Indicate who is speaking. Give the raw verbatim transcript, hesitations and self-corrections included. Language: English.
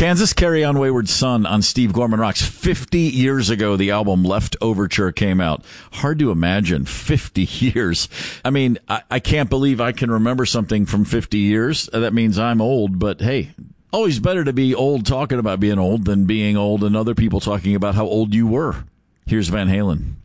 Speaker 1: Kansas, Carry On Wayward Son on Steve Gorman Rocks. fifty years ago, the album Left Overture came out. Hard to imagine, fifty years. I mean, I, I can't believe I can remember something from fifty years. That means I'm old, but hey, always better to be old talking about being old than being old and other people talking about how old you were. Here's Van Halen.